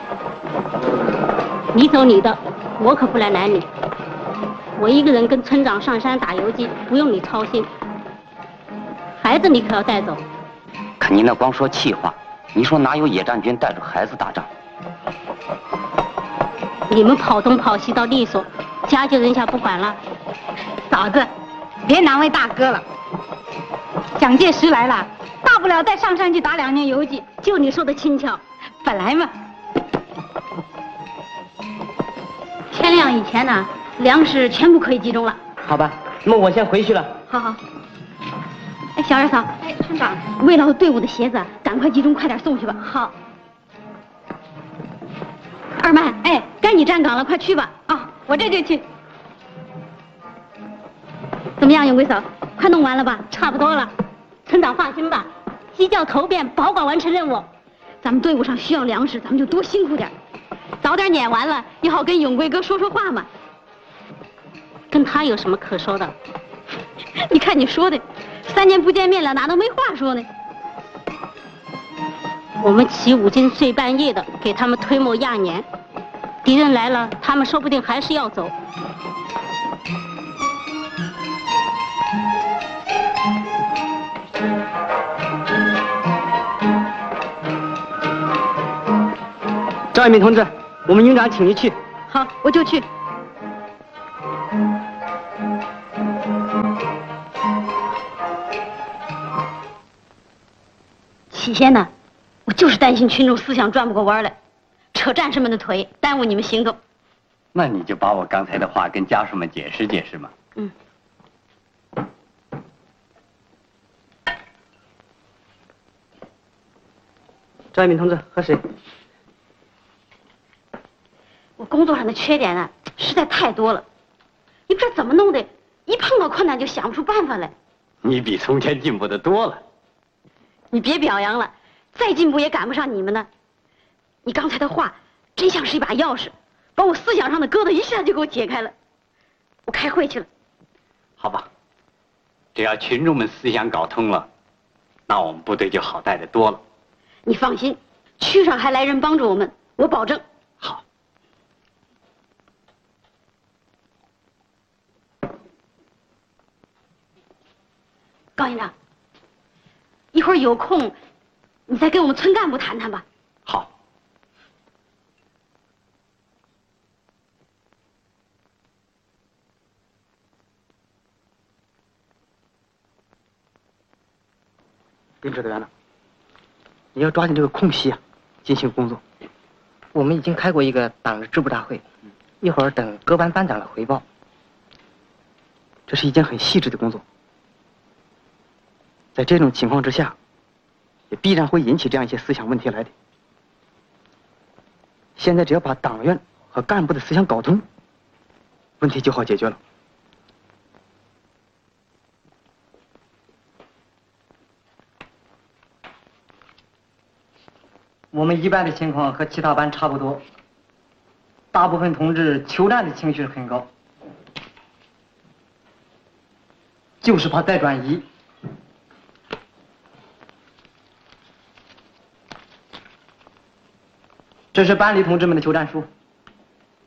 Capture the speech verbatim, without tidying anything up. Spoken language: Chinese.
你走你的，我可不来拦你。我一个人跟村长上山打游击，不用你操心。孩子你可要带走。 可你那光说气话，你说哪有野战军带着孩子打仗？ 你们跑东跑西到利索，家就扔下不管了。 嫂子，别难为大哥了。蒋介石来了，大不了再上山去打两年游击， 就你说的轻巧。 本来嘛。 天亮以前呢，粮食全部可以集中了。 好吧，那么我先回去了。 好好。哎，小二嫂，哎，村长，慰劳队伍的鞋子赶快集中，快点送去吧。好。二曼，哎，该你站岗了，快去吧。 啊，我这就去。 怎么样，永贵嫂，快弄完了吧？差不多了。村长放心吧，鸡叫头遍，保管完成任务。咱们队伍上需要粮食，咱们就多辛苦点，早点撵完了，也好跟永贵哥说说话嘛。跟他有什么可说的？你看你说的，三年不见面了，哪能没话说呢？我们起五更睡半夜的给他们推磨压碾，敌人来了，他们说不定还是要走。 张一鸣同志，我们营长请你去。 好，我就去。起先呢，我就是担心群众思想转不过弯来，扯战士们的腿，耽误你们行动。 那你就把我刚才的话跟家属们解释解释嘛。 嗯。 张一鸣同志，喝水。 我工作上的缺点啊，实在太多了，你不知道怎么弄的，一碰到困难就想不出办法来。 你比从前进步的多了。 你别表扬了，再进步也赶不上你们呢。你刚才的话真像是一把钥匙，把我思想上的疙瘩一下就给我解开了。我开会去了。 好吧，只要群众们思想搞通了，那我们部队就好带得多了。 你放心，区上还来人帮助我们，我保证。 好。 高营长，一会儿有空，你再跟我们村干部谈谈吧。 好。 林指导员长，你要抓紧这个空隙啊，进行工作。我们已经开过一个党的支部大会，一会儿等各班班长的回报。这是一件很细致的工作。在这种情况之下，也必然会引起这样一些思想问题来的。现在只要把党员和干部的思想搞通，问题就好解决了。我们一班的情况和其他班差不多，大部分同志求战的情绪很高，就是怕再转移。这是班里同志们的求战书。